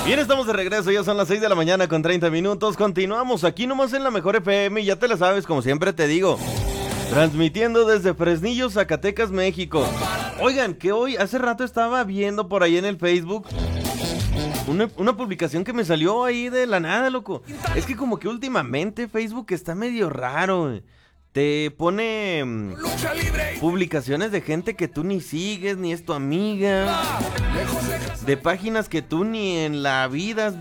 Bien, estamos de regreso, ya son las 6 de la mañana con 30 minutos. Continuamos aquí nomás en la Mejor FM y ya te la sabes, como siempre te digo. Transmitiendo desde Fresnillo, Zacatecas, México. Oigan, que hoy, hace rato estaba viendo por ahí en el Facebook una publicación que me salió ahí de la nada, loco. Es que como que últimamente Facebook está medio raro. Te pone publicaciones de gente que tú ni sigues, ni es tu amiga. De páginas que tú ni en la vida has